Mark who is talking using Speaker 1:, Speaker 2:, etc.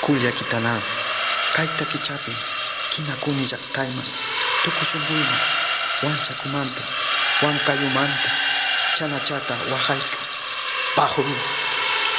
Speaker 1: Kulla kitana, kaita kichapi, kinakuni llaktayman, tukushunbuyman, wanchakumanta, wankayumanta, chanachata wahayka, pahuru.